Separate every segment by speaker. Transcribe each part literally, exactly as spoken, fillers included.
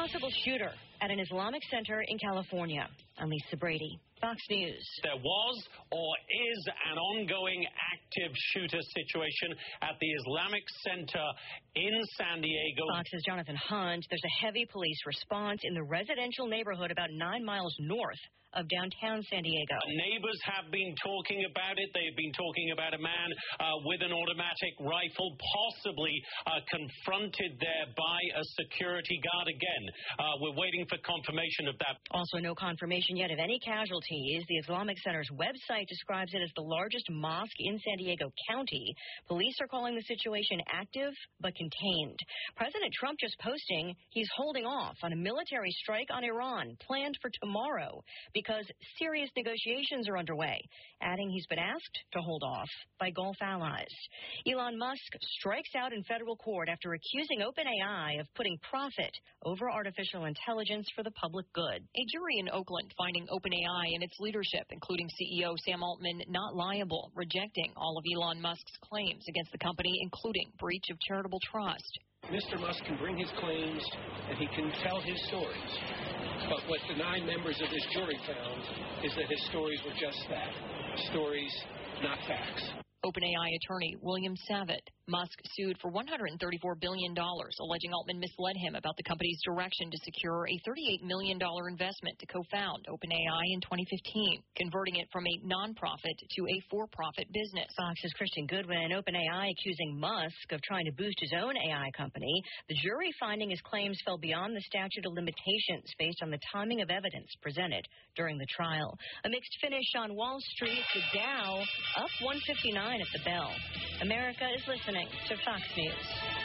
Speaker 1: possible shooter at an Islamic center in California. I'm Lisa Brady, Fox News.
Speaker 2: There was or is an ongoing active shooter situation at the Islamic Center in San Diego.
Speaker 1: Fox's Jonathan Hunt. There's a heavy police response in the residential neighborhood about nine miles north of downtown San Diego.
Speaker 2: Neighbors have been talking about it. They've been talking about a man uh, with an automatic rifle, possibly uh, confronted there by a security guard again. Uh, we're waiting for confirmation of that.
Speaker 1: Also, no confirmation yet of any casualties. The Islamic Center's website describes it as the largest mosque in San Diego County. Police are calling the situation active but contained. President Trump just posting he's holding off on a military strike on Iran planned for tomorrow because serious negotiations are underway, adding he's been asked to hold off by Gulf allies. Elon Musk strikes out in federal court after accusing OpenAI of putting profit over artificial intelligence for the public good.
Speaker 3: A jury in Oakland finding OpenAI and its leadership, including C E O Sam Altman, not liable, rejecting all of Elon Musk's claims against the company, including breach of charitable trust.
Speaker 4: Mister Musk can bring his claims and he can tell his stories. But what the nine members of this jury found is that his stories were just that, stories, not facts.
Speaker 3: OpenAI attorney William Savitt. Musk sued for one hundred thirty-four billion dollars, alleging Altman misled him about the company's direction to secure a thirty-eight million dollars investment to co-found OpenAI in twenty fifteen, converting it from a nonprofit to a for-profit business.
Speaker 1: Fox's Christian Goodwin. OpenAI accusing Musk of trying to boost his own A I company. The jury finding his claims fell beyond the statute of limitations based on the timing of evidence presented during the trial. A mixed finish on Wall Street. The Dow up one fifty-nine at the bell. America is listening to Fox News.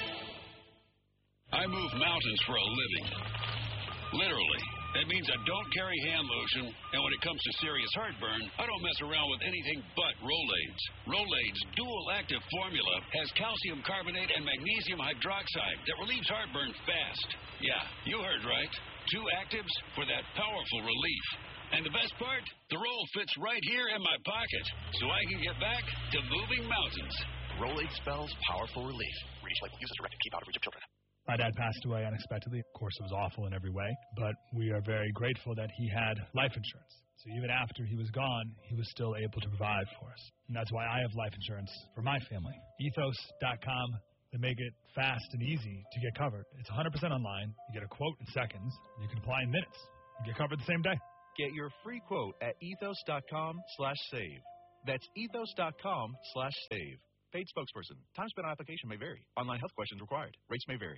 Speaker 5: I move mountains for a living. Literally. That means I don't carry hand lotion, and when it comes to serious heartburn, I don't mess around with anything but Rolaids. Rolaids' dual-active formula has calcium carbonate and magnesium hydroxide that relieves heartburn fast. Yeah, you heard right. Two actives for that powerful relief. And the best part, the roll fits right here in my pocket, so I can get back to moving mountains.
Speaker 6: Rolaids spells powerful relief. Reach label. Use as directed. Keep out of reach of children.
Speaker 7: My dad passed away unexpectedly. Of course, it was awful in every way, but we are very grateful that he had life insurance. So even after he was gone, he was still able to provide for us. And that's why I have life insurance for my family. ethos dot com. They make it fast and easy to get covered. It's one hundred percent online. You get a quote in seconds. You can apply in minutes. You get covered the same day.
Speaker 6: Get your free quote at ethos dot com slash save. That's ethos dot com slash save. Paid spokesperson. Time spent on application may vary. Online health questions required. Rates may vary.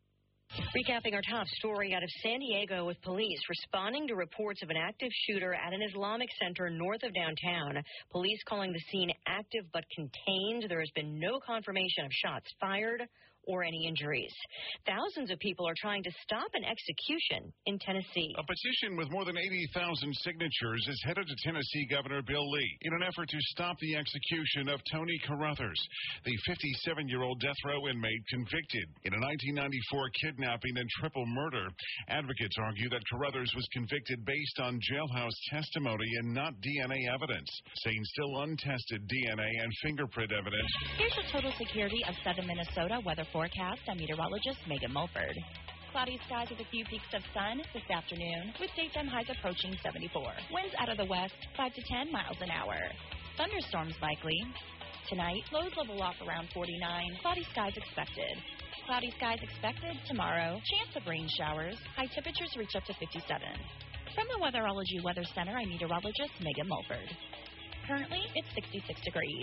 Speaker 1: Recapping our top story out of San Diego, with police responding to reports of an active shooter at an Islamic center north of downtown. Police calling the scene active but contained. There has been no confirmation of shots fired or any injuries. Thousands of people are trying to stop an execution in Tennessee.
Speaker 8: A petition with more than eighty thousand signatures is headed to Tennessee Governor Bill Lee in an effort to stop the execution of Tony Carruthers, the fifty-seven-year-old death row inmate convicted in a nineteen ninety-four kidnapping and triple murder. Advocates argue that Carruthers was convicted based on jailhouse testimony and not D N A evidence, saying still untested D N A and fingerprint evidence.
Speaker 9: Here's your total security of southern Minnesota weather forecast. I'm meteorologist Megan Mulford. Cloudy skies with a few peaks of sun this afternoon, with daytime highs approaching seventy-four. Winds out of the west, five to ten miles an hour. Thunderstorms likely. Tonight, lows level off around forty-nine. Cloudy skies expected. Cloudy skies expected tomorrow. Chance of rain showers. High temperatures reach up to fifty-seven. From the Weatherology Weather Center, I'm meteorologist Megan Mulford. Currently, it's sixty-six degrees.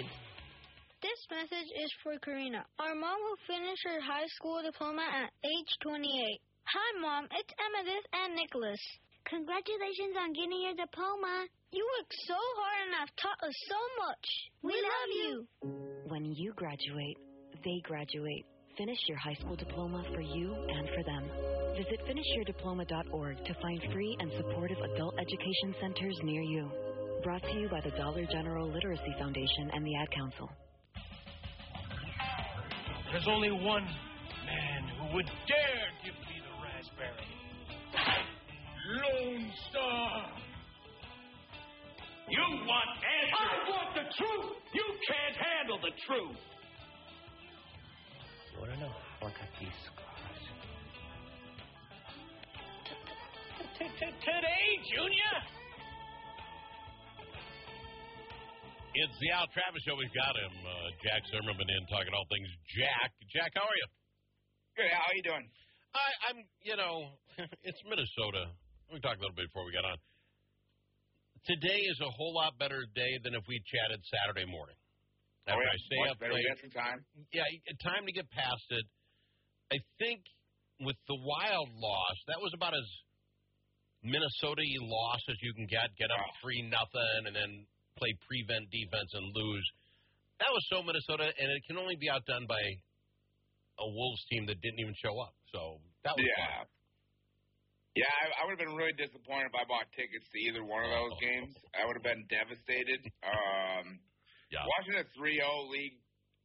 Speaker 10: This message is for Karina. Our mom will finish her high school diploma at age twenty-eight. Hi, Mom. It's Amethyst and Nicholas.
Speaker 11: Congratulations on getting your diploma.
Speaker 10: You worked so hard and have taught us so much.
Speaker 11: We, we love you.
Speaker 12: When you graduate, they graduate. Finish your high school diploma for you and for them. Visit finish your diploma dot org to find free and supportive adult education centers near you. Brought to you by the Dollar General Literacy Foundation and the Ad Council.
Speaker 13: There's only one man who would dare give me the raspberry. Lone Star. You want answers. I want the truth. You can't handle the truth. You want to know how I got these scars? Today, Junior.
Speaker 14: It's the Al Travis Show. We've got him, uh, Jack Zimmerman, in talking all things Jack. Jack, how are you?
Speaker 15: Good. How are you doing?
Speaker 14: I, I'm, you know, it's Minnesota. We talked a little bit before we got on. Today is a whole lot better day than if we chatted Saturday morning. After
Speaker 15: oh, yeah.
Speaker 14: I stay
Speaker 15: Much
Speaker 14: up
Speaker 15: better.
Speaker 14: late.
Speaker 15: We got some time.
Speaker 14: Yeah, time to get past it. I think with the Wild loss, that was about as Minnesota-y loss as you can get. Get up three nothing and then play prevent defense and lose. That was so Minnesota, and it can only be outdone by a Wolves team that didn't even show up. So that was
Speaker 15: yeah.
Speaker 14: fun.
Speaker 15: Yeah, I, I would have been really disappointed if I bought tickets to either one of those oh. games. I would have been devastated. Um,
Speaker 14: yeah.
Speaker 15: Watching a three oh league,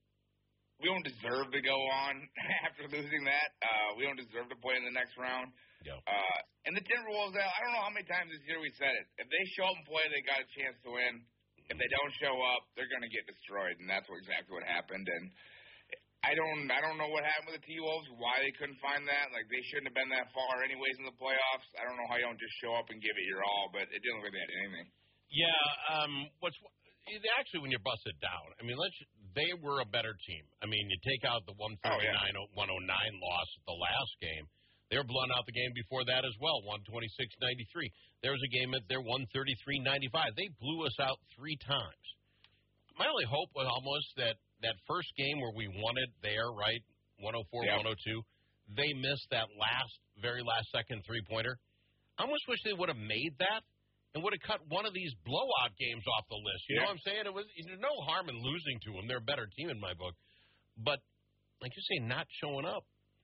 Speaker 15: we don't deserve to go on after losing that. Uh, we don't deserve to play in the next round.
Speaker 14: Yeah.
Speaker 15: Uh, and the Timberwolves, I don't know how many times this year we said it. If they show up and play, they got a chance to win. If they don't show up, they're going to get destroyed, and that's what, exactly what happened. And I don't I don't know what happened with the T-Wolves, why they couldn't find that. Like, they shouldn't have been that far anyways in the playoffs. I don't know how you don't just show up and give it your all, but it didn't look like they had anything.
Speaker 14: Yeah, um, what's actually when you're busted down, I mean, let's they were a better team. I mean, you take out the one thirty-nine one oh nine loss at the last game. They were blown out the game before that as well, one twenty-six ninety-three. There was a game at their one thirty-three ninety-five. They blew us out three times. My only hope was almost that that first game where we won it there, right, one oh four,
Speaker 15: yep.
Speaker 14: one oh two, they missed that last, very last second three-pointer. I almost wish they would have made that and would have cut one of these blowout games off the list. You
Speaker 15: yeah.
Speaker 14: know what I'm saying? It was There's no harm in losing to them. They're a better team in my book. But, like you say, not showing up.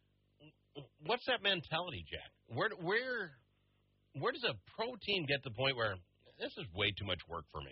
Speaker 14: What's that mentality, Jack? Where where where does a pro team get to the point where this is way too much work for me?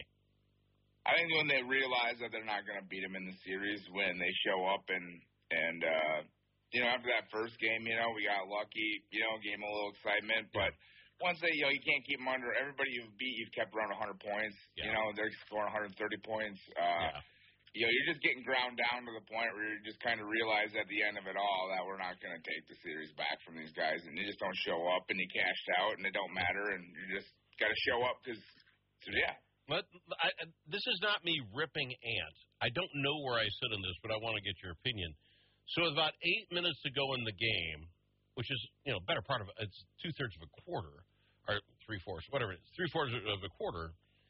Speaker 15: I think when they realize that they're not going to beat them in the series, when they show up and and uh, you know, after that first game, you know, we got lucky, you know, gave them a little excitement, but once they, you know, you can't keep them under. Everybody you've beat, you've kept around one hundred points.
Speaker 14: Yeah.
Speaker 15: You know, they're scoring one hundred thirty points. Uh,
Speaker 14: yeah.
Speaker 15: You know, you're just getting ground down to the point where you just kind of realize at the end of it all that we're not going to take the series back from these guys, and they just don't show up, and you cashed out, and it don't matter, and you just got to show up because, so yeah.
Speaker 14: But I, this is not me ripping Ant. I don't know where I sit in this, but I want to get your opinion. So with about eight minutes to go in the game, which is, you know, better part of it, it's two-thirds of a quarter, or three-fourths, whatever it is, three-fourths of a quarter,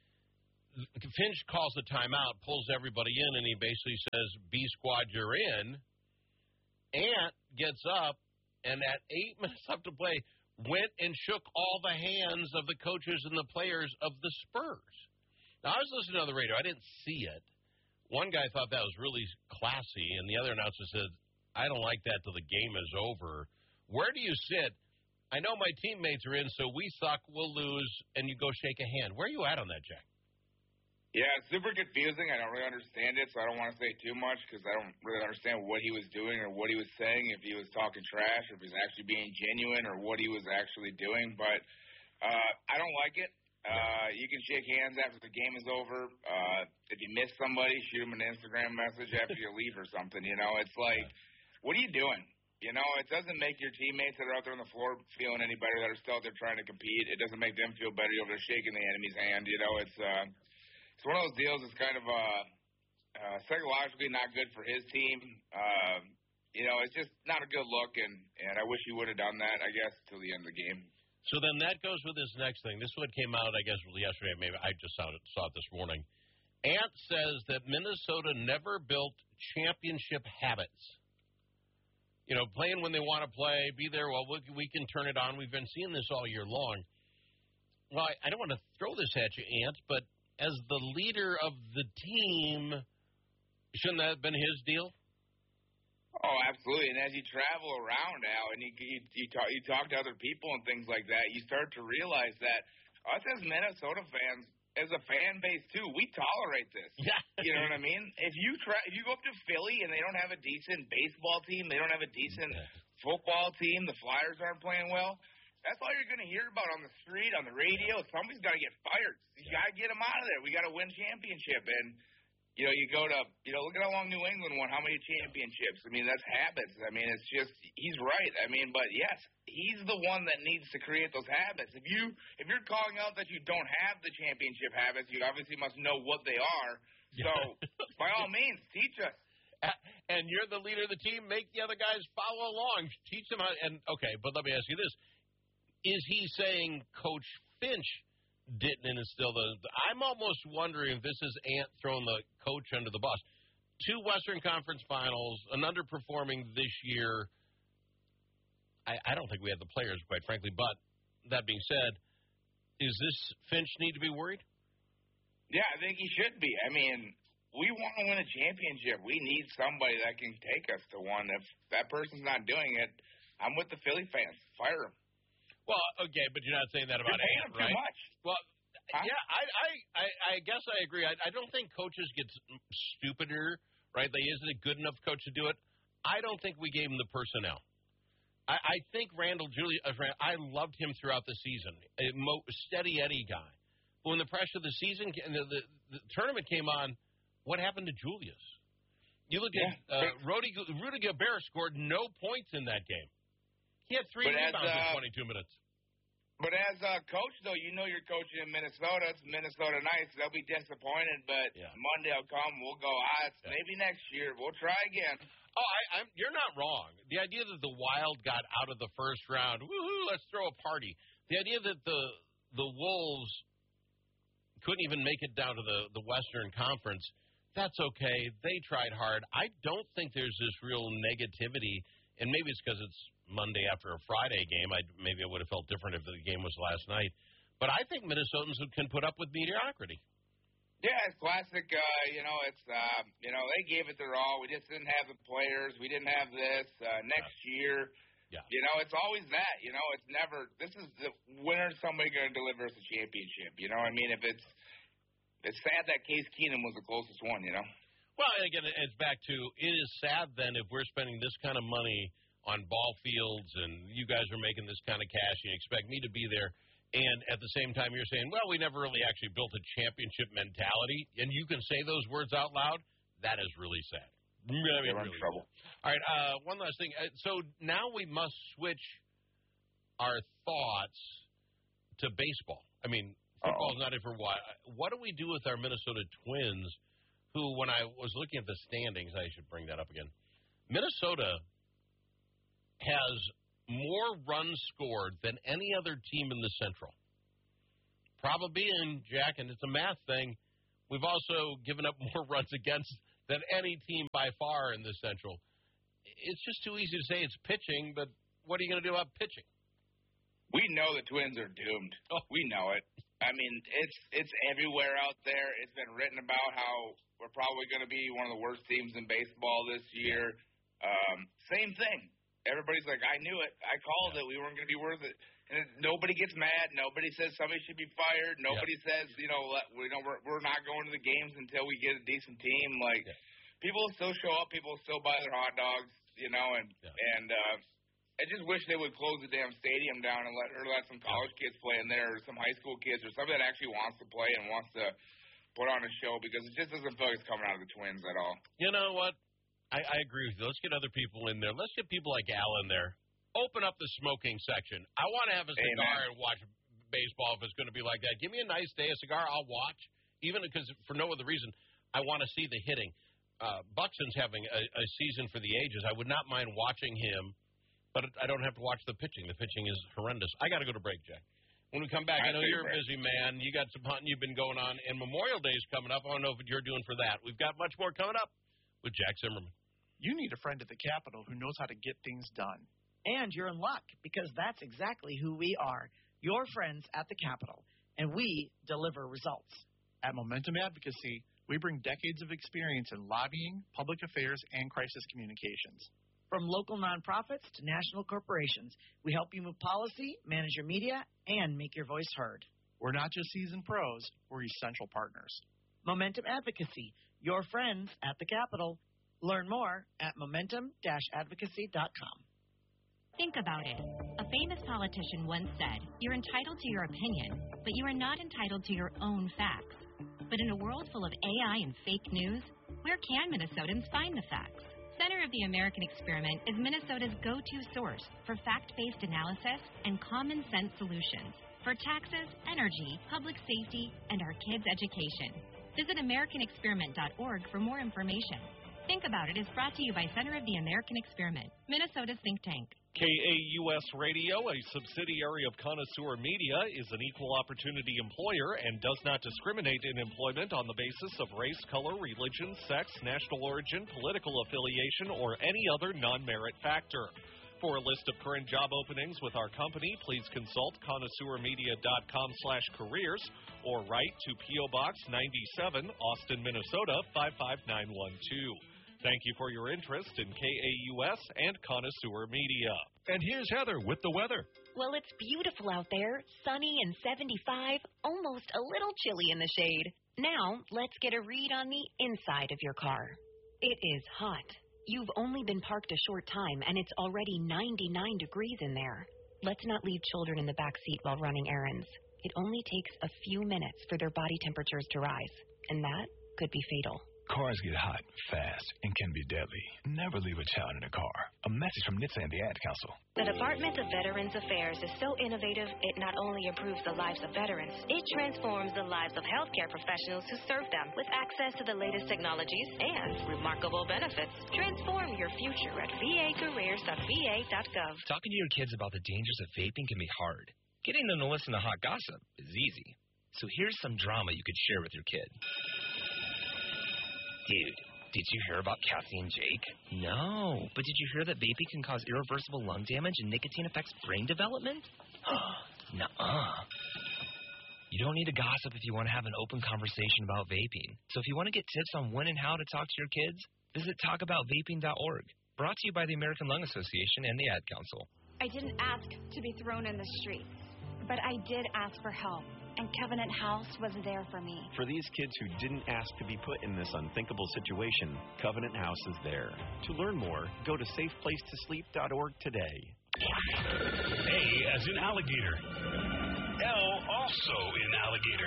Speaker 14: Finch calls the timeout, pulls everybody in, and he basically says, B squad, you're in. Ant gets up, and at eight minutes left to play, went and shook all the hands of the coaches and the players of the Spurs. Now, I was listening on the radio. I didn't see it. One guy thought that was really classy, and the other announcer said, I don't like that till the game is over. Where do you sit? I know my teammates are in, so we suck, we'll lose, and you go shake a hand. Where are you at on that, Jack?
Speaker 15: Yeah, it's super confusing. I don't really understand it, so I don't want to say too much because I don't really understand what he was doing or what he was saying, if he was talking trash, or if he was actually being genuine, or what he was actually doing. But uh, I don't like it. Uh, you can shake hands after the game is over. Uh, if you miss somebody, shoot them an Instagram message after you leave or something. You know, it's like, what are you doing? You know, it doesn't make your teammates that are out there on the floor feeling any better, that are still out there trying to compete. It doesn't make them feel better. You're over there shaking the enemy's hand. You know, it's uh, it's one of those deals that's kind of uh, uh, psychologically not good for his team. Uh, you know, it's just not a good look, and, and I wish he would have done that, I guess, till the end of the game.
Speaker 14: So then that goes with this next thing. This one came out, I guess, yesterday. Maybe I just saw it, saw it this morning. Ant says that Minnesota never built championship habits. You know, playing when they want to play, be there, well, we, we can turn it on. We've been seeing this all year long. Well, I, I don't want to throw this at you, Ant, but as the leader of the team, shouldn't that have been his deal?
Speaker 15: Oh, absolutely. And as you travel around now and you you, you, talk, you talk to other people and things like that, you start to realize that us as Minnesota fans, as a fan base too, we tolerate this.
Speaker 14: Yeah.
Speaker 15: You know what I mean? If you try, if you go up to Philly and they don't have a decent baseball team, they don't have a decent football team, the Flyers aren't playing well, that's all you're going to hear about on the street, on the radio. Somebody's got to get fired. You got to get them out of there. We got to win championship. And, you know, you go to, you know, look at how long New England won, how many championships. I mean, that's habits. I mean, it's just, he's right. I mean, but yes, he's the one that needs to create those habits. If you if you're calling out that you don't have the championship habits, you obviously must know what they are. So by all means, teach us.
Speaker 14: And you're the leader of the team. Make the other guys follow along. Teach them how. And okay, but let me ask you this: is he saying Coach Finch didn't instill the? I'm almost wondering if this is Ant throwing the coach under the bus. Two Western Conference Finals, an underperforming this year. I, I don't think we have the players, quite frankly. But that being said, is this Finch need to be worried?
Speaker 15: Yeah, I think he should be. I mean, we want to win a championship. We need somebody that can take us to one. If that person's not doing it, I'm with the Philly fans. Fire him.
Speaker 14: Well, okay, but you're not saying that about
Speaker 15: Ant,
Speaker 14: right?
Speaker 15: Too much.
Speaker 14: Well,
Speaker 15: huh?
Speaker 14: yeah, I, I, I, I guess I agree. I, I don't think coaches get stupider, right? They isn't a good enough coach to do it. I don't think we gave him the personnel. I, I think Randall Julius. I loved him throughout the season. A mo, steady Eddie guy. But when the pressure of the season and the, the, the tournament came on, what happened to Julius? You look
Speaker 15: yeah.
Speaker 14: at uh, Rudy, Rudy Gobert scored no points in that game. He had three
Speaker 15: but
Speaker 14: rebounds
Speaker 15: as, uh,
Speaker 14: in twenty-two minutes.
Speaker 15: But as a coach, though, you know you're coaching in Minnesota. It's Minnesota Knights. They'll be disappointed, but
Speaker 14: yeah.
Speaker 15: Monday will come. We'll go, ah, it's
Speaker 14: yeah.
Speaker 15: maybe next year. We'll try again.
Speaker 14: Oh, I, I'm, you're not wrong. The idea that the Wild got out of the first round, woohoo, let's throw a party. The idea that the the Wolves couldn't even make it down to the, the Western Conference, that's okay. They tried hard. I don't think there's this real negativity, and maybe it's because it's Monday after a Friday game. I maybe I would have felt different if the game was last night. But I think Minnesotans can put up with mediocrity.
Speaker 15: Yeah, it's classic. Uh, you know, it's uh, you know they gave it their all. We just didn't have the players. We didn't have this. Uh, next yeah. year,
Speaker 14: yeah.
Speaker 15: you know, it's always that. You know, it's never. This is the when is somebody going to deliver us a championship? You know, what I mean, if it's it's sad that Case Keenum was the closest one. You know.
Speaker 14: Well, again, it's back to it is sad then if we're spending this kind of money on ball fields and you guys are making this kind of cash and you expect me to be there. And at the same time, you're saying, well, we never really actually built a championship mentality. And you can say those words out loud. That is really sad. Really,
Speaker 15: They're
Speaker 14: really
Speaker 15: in trouble.
Speaker 14: Sad. All right, uh, one last thing. So now we must switch our thoughts to baseball. I mean, football's not it for what. What do we do with our Minnesota Twins, who, when I was looking at the standings, I should bring that up again. Minnesota has more runs scored than any other team in the Central. Probably in, Jack, and it's a math thing, we've also given up more runs against than any team by far in the Central. It's just too easy to say it's pitching, but what are you going to do about pitching?
Speaker 15: We know the Twins are doomed.
Speaker 14: Oh.
Speaker 15: We know it. I mean, it's it's everywhere out there. It's been written about how we're probably going to be one of the worst teams in baseball this year. Um, same thing. Everybody's like, I knew it. I called it. We weren't going to be worth it. And nobody gets mad. Nobody says somebody should be fired. Nobody yeah. says, you know, let, we know we're, we're not going to the games until we get a decent team. Like, yeah. people still show up. People still buy their hot dogs, you know, and yeah. and uh, I just wish they would close the damn stadium down and let or let some college kids play in there or some high school kids or somebody that actually wants to play and wants to put on a show because it just doesn't feel like it's coming out of the Twins at all.
Speaker 14: You know what? I, I agree with you. Let's get other people in there. Let's get people like Al in there. Open up the smoking section. I want to have a cigar
Speaker 15: Amen.
Speaker 14: and watch baseball if it's going to be like that. Give me a nice day, a cigar, I'll watch. Even because for no other reason, I want to see the hitting. Uh, Buxton's having a, a season for the ages. I would not mind watching him, but I don't have to watch the pitching. The pitching is horrendous. I got to go to break, Jack. When we come back, I, I know you're a busy man. You got some hunting you've been going on, and Memorial Day is coming up. I don't know what you're doing for that. We've got much more coming up with Jack Zimmerman.
Speaker 16: You need a friend at the Capitol who knows how to get things done.
Speaker 17: And you're in luck, because that's exactly who we are, your friends at the Capitol, and we deliver results.
Speaker 16: At Momentum Advocacy, we bring decades of experience in lobbying, public affairs, and crisis communications.
Speaker 17: From local nonprofits to national corporations, we help you move policy, manage your media, and make your voice heard.
Speaker 16: We're not just seasoned pros, we're essential partners.
Speaker 17: Momentum Advocacy, your friends at the Capitol. Learn more at momentum dash advocacy dot com.
Speaker 18: Think about it. A famous politician once said, "You're entitled to your opinion, but you are not entitled to your own facts." But in a world full of A I and fake news, where can Minnesotans find the facts? Center of the American Experiment is Minnesota's go-to source for fact-based analysis and common sense solutions for taxes, energy, public safety, and our kids' education. Visit American Experiment dot org for more information. Think About It is brought to you by Center of the American Experiment, Minnesota's think tank.
Speaker 19: K A U S Radio, a subsidiary of Connoisseur Media, is an equal opportunity employer and does not discriminate in employment on the basis of race, color, religion, sex, national origin, political affiliation, or any other non-merit factor. For a list of current job openings with our company, please consult connoisseur media dot com slash careers or write to P O Box ninety-seven, Austin, Minnesota five five nine one two. Thank you for your interest in K A U S and Connoisseur Media.
Speaker 6: And here's Heather with the weather.
Speaker 20: Well, it's beautiful out there, sunny and seventy-five, almost a little chilly in the shade. Now, let's get a read on the inside of your car. It is hot. You've only been parked a short time, and it's already ninety-nine degrees in there. Let's not leave children in the back seat while running errands. It only takes a few minutes for their body temperatures to rise, and that could be fatal.
Speaker 21: Cars get hot, fast, and can be deadly. Never leave a child in a car. A message from N H T S A and the Ad Council.
Speaker 22: The Department of Veterans Affairs is so innovative, it not only improves the lives of veterans, it transforms the lives of healthcare professionals who serve them with access to the latest technologies and remarkable benefits. Transform your future at v a careers dot v a dot gov.
Speaker 23: Talking to your kids about the dangers of vaping can be hard. Getting them to listen to hot gossip is easy. So here's some drama you could share with your kid. Dude, did you hear about Cassie and Jake? No, but did you hear that vaping can cause irreversible lung damage and nicotine affects brain development? Nuh-uh. You don't need to gossip if you want to have an open conversation about vaping. So if you want to get tips on when and how to talk to your kids, visit talk about vaping dot org. Brought to you by the American Lung Association and the Ad Council.
Speaker 24: I didn't ask to be thrown in the streets, but I did ask for help. And Covenant House was there for me.
Speaker 25: For these kids who didn't ask to be put in this unthinkable situation, Covenant House is there. To learn more, go to safe place to sleep dot org today.
Speaker 5: A as in alligator. L also in alligator.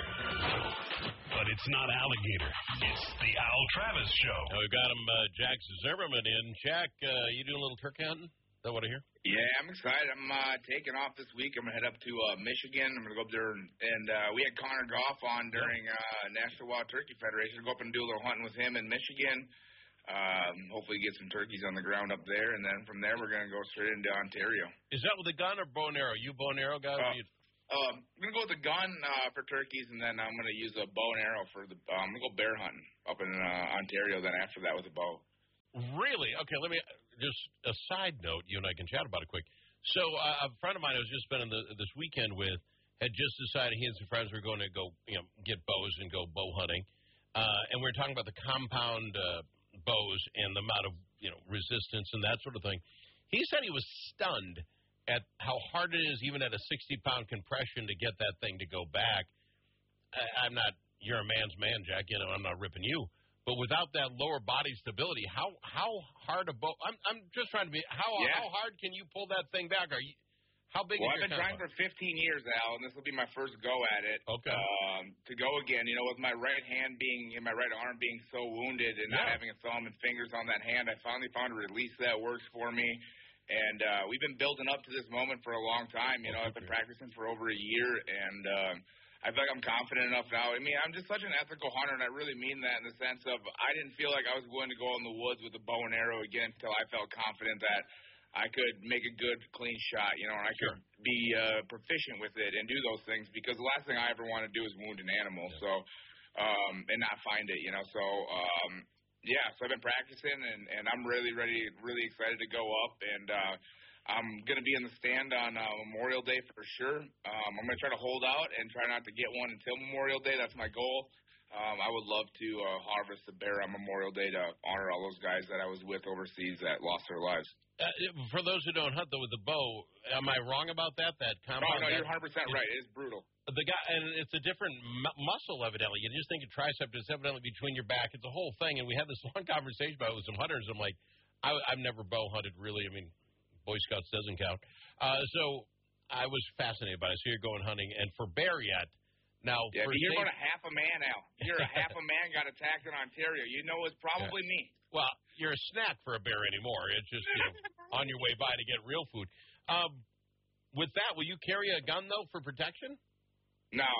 Speaker 5: But it's not alligator. It's the Al Travis Show.
Speaker 14: Now we've got him, uh, Jack Zimmerman in. Jack, uh, you doing a little turkey hunting? Is that what I hear?
Speaker 15: Yeah, I'm excited. I'm uh, taking off this week. I'm going to head up to uh, Michigan. I'm going to go up there, and, and uh, we had Connor Goff on during uh, National Wild Turkey Federation. Go up and do a little hunting with him in Michigan. Um, hopefully get some turkeys on the ground up there, and then from there we're going to go straight into Ontario.
Speaker 14: Is that with a gun or bow and arrow? You bow and arrow guy?
Speaker 15: Uh, uh, I'm going to go with a gun uh, for turkeys, and then I'm going to use a bow and arrow for the uh, – I'm going to go bear hunting up in uh, Ontario, then after that with a bow.
Speaker 14: Really? Okay, let me just a side note. You and I can chat about it quick. So uh, a friend of mine I was just spending the, this weekend with had just decided he and some friends were going to go, you know, get bows and go bow hunting, uh, and we were talking about the compound uh, bows and the amount of, you know, resistance and that sort of thing. He said he was stunned at how hard it is, even at a sixty pound compression, to get that thing to go back. I, I'm not. You're a man's man, Jack. You know, I'm not ripping you. But without that lower body stability, how how hard a bow? I'm I'm just trying to be how
Speaker 15: yeah.
Speaker 14: how hard can you pull that thing back? Are you how big?
Speaker 15: Well,
Speaker 14: is
Speaker 15: I've been trying for fifteen years, Al, and this will be my first go at it.
Speaker 14: Okay.
Speaker 15: Um, to go again, you know, with my right hand being, my right arm being so wounded and
Speaker 14: yeah.
Speaker 15: not having a thumb and fingers on that hand, I finally found a release that works for me. And uh, we've been building up to this moment for a long time. You know, I've been practicing for over a year, and um, I feel like I'm confident enough now. I mean, I'm just such an ethical hunter, and I really mean that in the sense of I didn't feel like I was going to go in the woods with a bow and arrow again until I felt confident that I could make a good, clean shot, you know, and I
Speaker 14: sure.
Speaker 15: could be uh, proficient with it and do those things, because the last thing I ever want to do is wound an animal, yeah. so um, and not find it, you know. So, um, yeah, so I've been practicing, and, and I'm really ready, really excited to go up, and uh, I'm going to be in the stand on uh, Memorial Day for sure. Um, I'm going to try to hold out and try not to get one until Memorial Day. That's my goal. Um, I would love to uh, harvest a bear on Memorial Day to honor all those guys that I was with overseas that lost their lives.
Speaker 14: Uh, for those who don't hunt, though, with the bow, am I wrong about that? That compound?
Speaker 15: No, no, you're one hundred percent right. It is brutal.
Speaker 14: The guy, and it's a different mu- muscle, evidently. You just think a tricep is evidently between your back. It's a whole thing, and we had this long conversation about it with some hunters. I'm like, I, I've never bow hunted, really. I mean, Boy Scouts doesn't count. Uh, so I was fascinated by it. So you're going hunting, and for bear yet, now
Speaker 15: yeah,
Speaker 14: for
Speaker 15: but you're
Speaker 14: safe-
Speaker 15: going to half a man, Al. You're a half a man got attacked in Ontario. You know it's probably
Speaker 14: yeah.
Speaker 15: me.
Speaker 14: Well, you're a snack for a bear anymore. It's just you know, on your way by to get real food. Um, with that, will you carry a gun, though, for protection?
Speaker 15: No.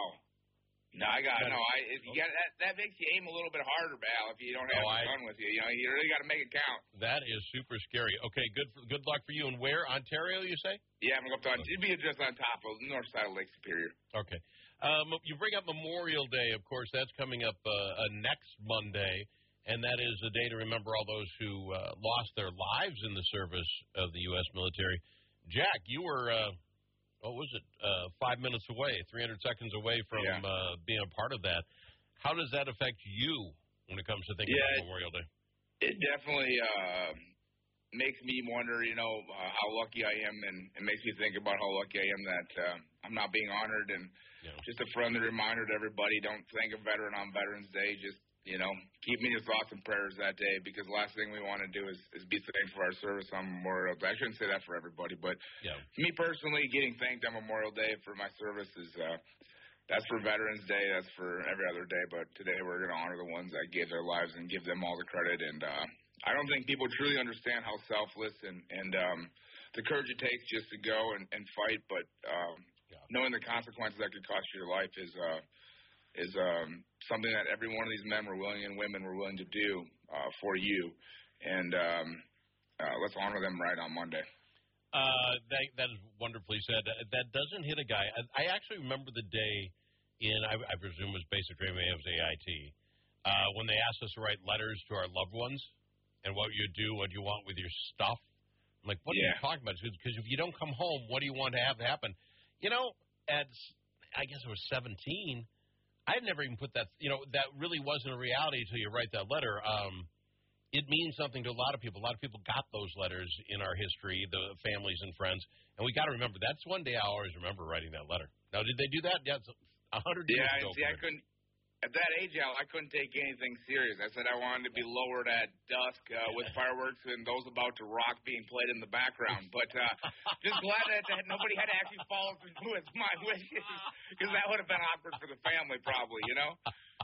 Speaker 15: No, I got no. I if you got that, that makes you aim a little bit harder, Val. If you don't have
Speaker 14: oh,
Speaker 15: a
Speaker 14: I,
Speaker 15: gun with you, you know, you really got to make it count.
Speaker 14: That is super scary. Okay, good. Good luck for you. And where, Ontario? You say?
Speaker 15: Yeah, I'm going to it'd be just on top of the north side of Lake Superior.
Speaker 14: Okay. Um, you bring up Memorial Day, of course. That's coming up uh, uh, next Monday, and that is a day to remember all those who uh, lost their lives in the service of the U S military. Jack, you were. Uh, What was it? Uh, five minutes away, three hundred seconds away from
Speaker 15: yeah.
Speaker 14: uh, being a part of that. How does that affect you when it comes to thinking
Speaker 15: yeah,
Speaker 14: about Memorial Day?
Speaker 15: It definitely uh, makes me wonder, you know, uh, how lucky I am, and it makes me think about how lucky I am that uh, I'm not being honored. And
Speaker 14: yeah.
Speaker 15: just a friendly reminder to everybody, don't thank a veteran on Veterans Day. Just, you know, keep me in your thoughts and prayers that day, because the last thing we want to do is, is be thankful for our service on Memorial Day. I shouldn't say that for everybody, but
Speaker 14: yeah.
Speaker 15: me personally, getting thanked on Memorial Day for my service is uh, that's for Veterans Day. That's for every other day. But today we're going to honor the ones that gave their lives and give them all the credit. And uh, I don't think people truly understand how selfless and, and um, the courage it takes just to go and, and fight. But um,
Speaker 14: yeah.
Speaker 15: knowing the consequences that could cost you your life is uh, – is um, something that every one of these men were willing and women were willing to do uh, for you. And um, uh, let's honor them right on Monday.
Speaker 14: Uh, that, that is wonderfully said. That doesn't hit a guy. I, I actually remember the day in, I, I presume it was basic training, it was A I T, uh, when they asked us to write letters to our loved ones and what you do, what you want with your stuff. I'm like, what
Speaker 15: yeah.
Speaker 14: are you talking about? Because if you don't come home, what do you want to have happen? You know, at, I guess it was seventeen, I had never even put that, you know, that really wasn't a reality until you write that letter. Um, it means something to a lot of people. A lot of people got those letters in our history, the families and friends. And we got to remember, that's one day I always remember writing that letter. Now, did they do that? Yeah, it's a hundred years
Speaker 15: yeah,
Speaker 14: ago.
Speaker 15: Yeah, see, I couldn't, at that age, Al, I couldn't take anything serious. I said I wanted to be lowered at dusk uh, with fireworks and those about to rock being played in the background. But uh, just glad that, that nobody had to actually follow through with my wishes, because that would have been awkward for the family probably, you know?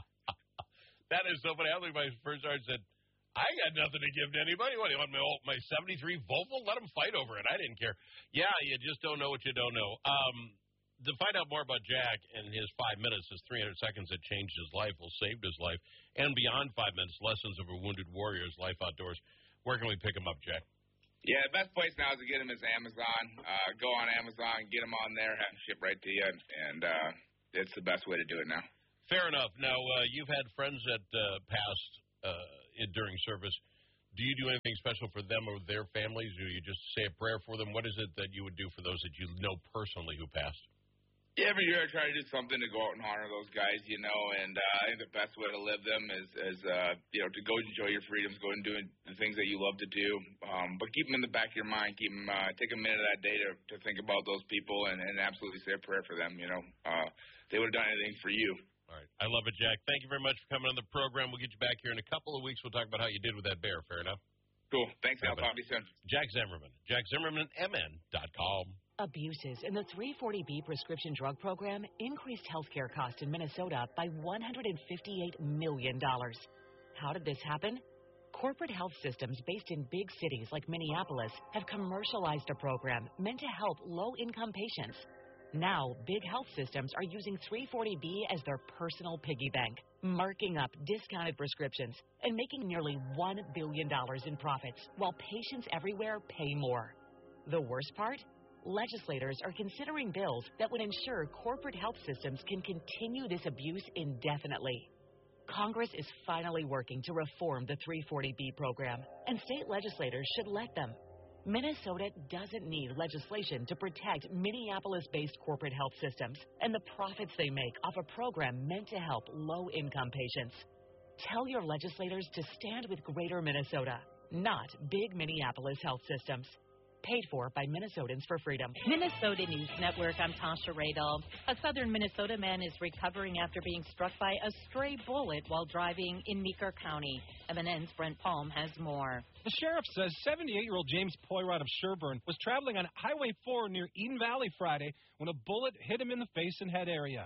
Speaker 14: That is so funny. I think my first sergeant said, I got nothing to give to anybody. What, do you want my, old, my seventy-three Volvo? Let them fight over it. I didn't care. Yeah, you just don't know what you don't know. Um, to find out more about Jack and his five minutes, his three hundred seconds that changed his life, well, saved his life, and beyond five minutes, lessons of a wounded warrior's life outdoors, where can we pick him up, Jack?
Speaker 15: Yeah, the best place now to get him is Amazon. Uh, go on Amazon, get him on there, have him shipped right to you, and uh, it's the best way to do it now.
Speaker 14: Fair enough. Now, uh, you've had friends that uh, passed uh, during service. Do you do anything special for them or their families? Do you just say a prayer for them? What is it that you would do for those that you know personally who passed?
Speaker 15: Yeah, every year I try to do something to go out and honor those guys, you know, and uh, I think the best way to live them is, is uh, you know, to go enjoy your freedoms, go and do the things that you love to do, um, but keep them in the back of your mind. Keep them, uh, take a minute of that day to, to think about those people and, and absolutely say a prayer for them, you know. Uh, they would have done anything for you.
Speaker 14: All right. I love it, Jack. Thank you very much for coming on the program. We'll get you back here in a couple of weeks. We'll talk about how you did with that bear. Fair enough?
Speaker 15: Cool. Thanks, Al. Talk to you soon.
Speaker 14: Jack Zimmerman. Jack Zimmerman, M N dot com.
Speaker 12: Abuses in the three forty B prescription drug program increased healthcare costs in Minnesota by one hundred fifty-eight million dollars. How did this happen? Corporate health systems based in big cities like Minneapolis have commercialized a program meant to help low-income patients. Now, big health systems are using three forty B as their personal piggy bank, marking up discounted prescriptions and making nearly one billion dollars in profits, while patients everywhere pay more. The worst part? Legislators are considering bills that would ensure corporate health systems can continue this abuse indefinitely. Congress is finally working to reform the three forty B program, and state legislators should let them. Minnesota doesn't need legislation to protect Minneapolis-based corporate health systems and the profits they make off a program meant to help low-income patients. Tell your legislators to stand with Greater Minnesota, not big Minneapolis health systems. Paid for by Minnesotans for Freedom.
Speaker 1: Minnesota News Network, I'm Tasha Radel. A southern Minnesota man is recovering after being struck by a stray bullet while driving in Meeker County. M N N's Brent Palm has more.
Speaker 2: The sheriff says seventy-eight-year-old James Poirot of Sherburne was traveling on Highway four near Eden Valley Friday when a bullet hit him in the face and head area.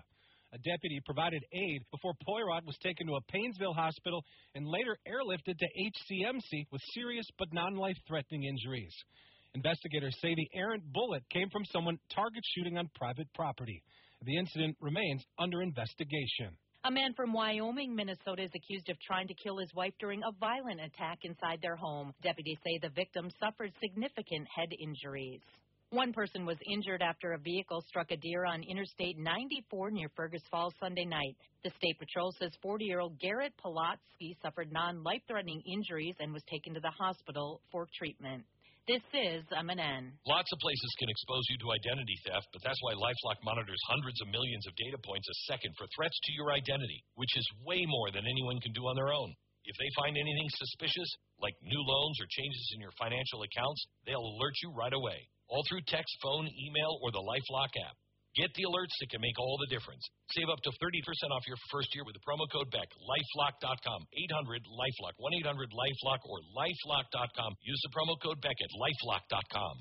Speaker 2: A deputy provided aid before Poirot was taken to a Painesville hospital and later airlifted to H C M C with serious but non-life-threatening injuries. Investigators say the errant bullet came from someone target shooting on private property. The incident remains under investigation.
Speaker 1: A man from Wyoming, Minnesota, is accused of trying to kill his wife during a violent attack inside their home. Deputies say the victim suffered significant head injuries. One person was injured after a vehicle struck a deer on Interstate ninety-four near Fergus Falls Sunday night. The State Patrol says forty-year-old Garrett Polotsky suffered non-life-threatening injuries and was taken to the hospital for treatment. This is M N N.
Speaker 19: Lots of places can expose you to identity theft, but that's why LifeLock monitors hundreds of millions of data points a second for threats to your identity, which is way more than anyone can do on their own. If they find anything suspicious, like new loans or changes in your financial accounts, they'll alert you right away, all through text, phone, email, or the LifeLock app. Get the alerts that can make all the difference. Save up to thirty percent off your first year with the promo code Beck. LifeLock dot com. eight hundred LifeLock. one eight hundred LifeLock or LifeLock dot com. Use the promo code Beck at LifeLock dot com.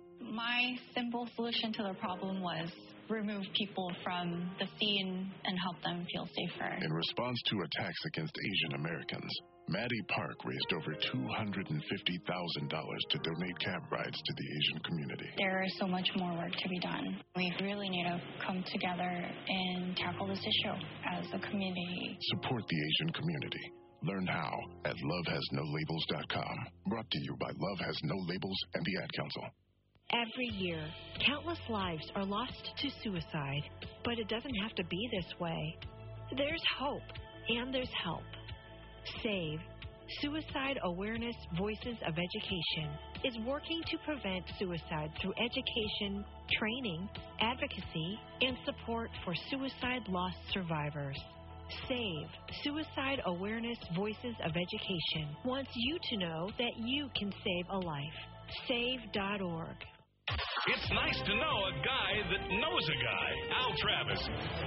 Speaker 3: My simple solution to the problem was remove people from the scene and help them feel safer.
Speaker 4: In response to attacks against Asian Americans, Maddie Park raised over two hundred fifty thousand dollars to donate cab rides to the Asian community.
Speaker 3: There is so much more work to be done. We really need to come together and tackle this issue as a community.
Speaker 4: Support the Asian community. Learn how at love has no labels dot com. Brought to you by Love Has No Labels and the Ad Council.
Speaker 7: Every year, countless lives are lost to suicide, but it doesn't have to be this way. There's hope, and there's help. SAVE, Suicide Awareness Voices of Education, is working to prevent suicide through education, training, advocacy, and support for suicide loss survivors. SAVE, Suicide Awareness Voices of Education, wants you to know that you can save a life. save dot org.
Speaker 8: It's nice to know a guy that knows a guy. Al Travis.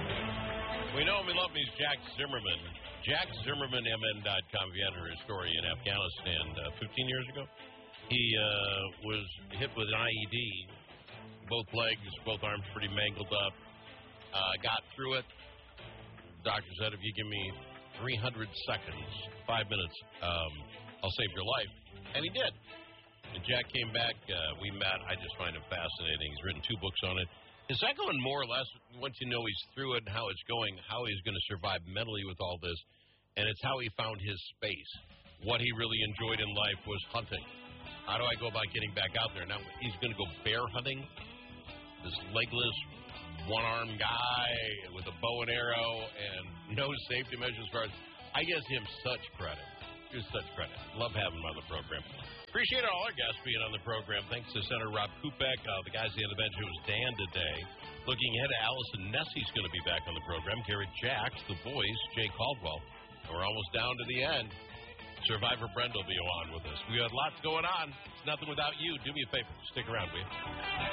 Speaker 14: We know him, we love him. He's Jack Zimmerman. Jack Zimmerman M N dot com. If you hadn't heard his story in Afghanistan uh, fifteen years ago, he uh, was hit with an I E D. Both legs, both arms pretty mangled up. Uh, got through it. Doctor said, if you give me three hundred seconds, five minutes, um, I'll save your life. And he did. And Jack came back. Uh, we met. I just find him fascinating. He's written two books on it. Is that going more or less, once you know he's through it and how it's going, how he's going to survive mentally with all this? And it's how he found his space. What he really enjoyed in life was hunting. How do I go about getting back out there? Now, he's going to go bear hunting. This legless, one-armed guy with a bow and arrow and no safety measures. As far as, I give him such credit. Just such credit. Love having him on the program. Appreciate all our guests being on the program. Thanks to Senator Rob Kupek. Uh, the guys at the end of the bench, it was Dan today. Looking ahead, Allison Nessie's going to be back on the program. Garrett Jacks, The Voice, Jay Caldwell. And we're almost down to the end. Survivor Brenda will be on with us. We got lots going on. It's nothing without you. Do me a favor. Stick around, will you?